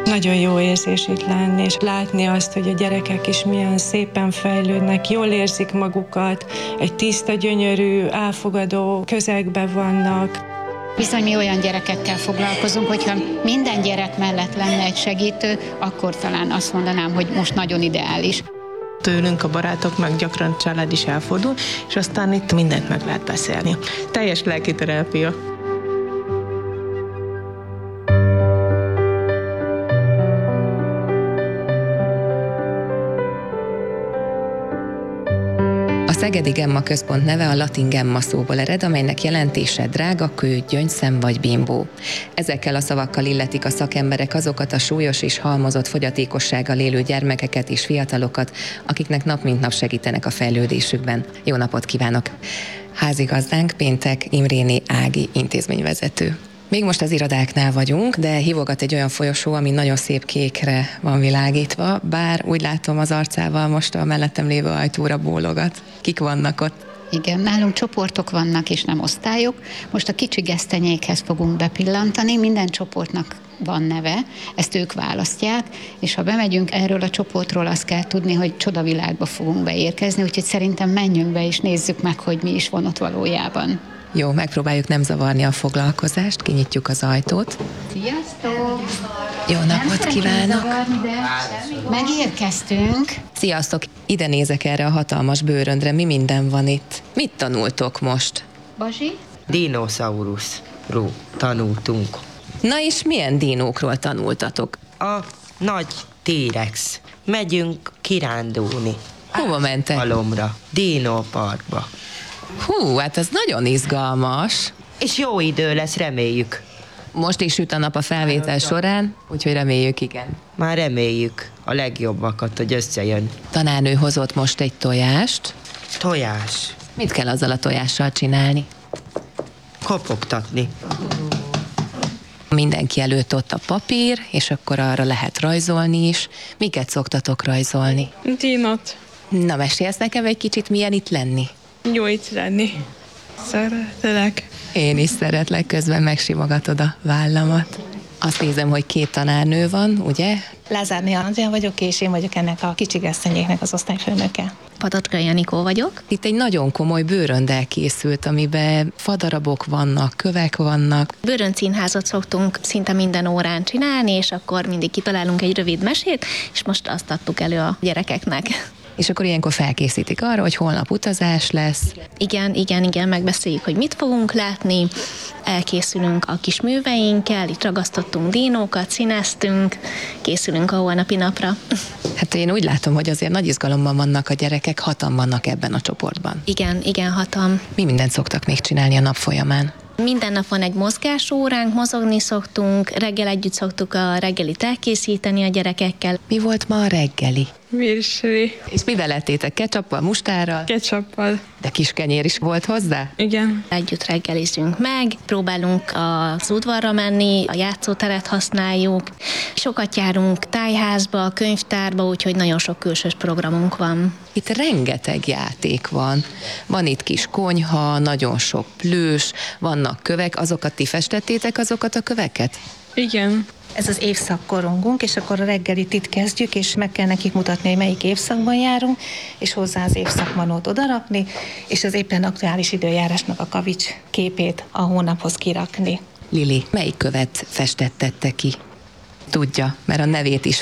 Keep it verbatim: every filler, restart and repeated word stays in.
Nagyon jó érzés itt lenni, és látni azt, hogy a gyerekek is milyen szépen fejlődnek, jól érzik magukat, egy tiszta, gyönyörű, elfogadó közegben vannak. Bizony mi olyan gyerekekkel foglalkozunk, hogyha minden gyerek mellett lenne egy segítő, akkor talán azt mondanám, hogy most nagyon ideális. Tőlünk a barátoknak gyakran család is elfordul, és aztán itt mindent meg lehet beszélni. Teljes lelkiterápia. A Szegedi Gemma Központ neve a latin gemma szóból ered, amelynek jelentése drága kő, gyöngyszem vagy bimbó. Ezekkel a szavakkal illetik a szakemberek azokat a súlyos és halmozott fogyatékossággal élő gyermekeket és fiatalokat, akiknek nap mint nap segítenek a fejlődésükben. Jó napot kívánok! Házigazdánk Péntek Imréné Ági intézményvezető. Még most az irodáknál vagyunk, de hívogat egy olyan folyosó, ami nagyon szép kékre van világítva, bár úgy látom az arcával most a mellettem lévő ajtóra bólogat. Kik vannak ott? Igen, nálunk csoportok vannak és nem osztályok. Most a kicsi gesztenyékhez fogunk bepillantani, minden csoportnak van neve, ezt ők választják, és ha bemegyünk erről a csoportról, azt kell tudni, hogy csodavilágba fogunk beérkezni, úgyhogy szerintem menjünk be és nézzük meg, hogy mi is van ott valójában. Jó, megpróbáljuk nem zavarni a foglalkozást, kinyitjuk az ajtót. Sziasztok! Jó napot kívánok! Megérkeztünk. Sziasztok! Ide nézek erre a hatalmas bőröndre, mi minden van itt. Mit tanultok most? Bazsi? Dinoszauruszról tanultunk. Na és milyen dinókról tanultatok? A nagy T-rex. Megyünk kirándulni. Hova mentek? Halomra, Dinóparkba. Hú, hát ez nagyon izgalmas. És jó idő lesz, reméljük. Most is süt a nap a felvétel során, úgyhogy reméljük, igen. Már reméljük a legjobbakat, hogy összejön. Tanárnő hozott most egy tojást. Tojás. Mit kell azzal a tojással csinálni? Kopogtatni. Mindenki előtt ott a papír, és akkor arra lehet rajzolni is. Miket szoktatok rajzolni? Dinot. Na, mesélsz nekem egy kicsit, milyen itt lenni? Jó itt lenni. Szeretlek. Én is szeretlek, közben megsimogatod a vállamat. Azt nézem, hogy két tanárnő van, ugye? Lázárné Andrea vagyok, és én vagyok ennek a kicsi gesztenyéknek az osztályfőnöke. Patocska Janikó vagyok. Itt egy nagyon komoly bőröndel készült, amiben fadarabok vannak, kövek vannak. Bőröndszínházat szoktunk szinte minden órán csinálni, és akkor mindig kitalálunk egy rövid mesét, és most azt adtuk elő a gyerekeknek. És akkor ilyenkor felkészítik arra, hogy holnap utazás lesz. Igen, igen, igen, megbeszéljük, hogy mit fogunk látni, elkészülünk a kis műveinkkel, itt ragasztottunk dinókat, színeztünk, készülünk a holnapi napra. Hát én úgy látom, hogy azért nagy izgalomban vannak a gyerekek, hatan vannak ebben a csoportban. Igen, igen, hatan. Mi mindent szoktak még csinálni a nap folyamán? Minden nap van egy mozgásóránk, mozogni szoktunk, reggel együtt szoktuk a reggelit elkészíteni a gyerekekkel. Mi volt ma a reggeli? Virsli. És mivel lettétek? Ketchuppal, mustárral? Ketchuppal. De kis kenyér is volt hozzá? Igen. Együtt reggelizünk meg, próbálunk az udvarra menni, a játszóteret használjuk. Sokat járunk tájházba, könyvtárba, úgyhogy nagyon sok külsős programunk van. Itt rengeteg játék van. Van itt kis konyha, nagyon sok plüss, vannak kövek, azokat ti festettétek, azokat a köveket? Igen. Ez az évszakkorongunk, és akkor a reggelit itt kezdjük, és meg kell nekik mutatni, hogy melyik évszakban járunk, és hozzá az évszakmanót odarakni, és az éppen aktuális időjárásnak a kavics képét a hónaphoz kirakni. Lili, melyik követ festettettek ki? Tudja, mert a nevét is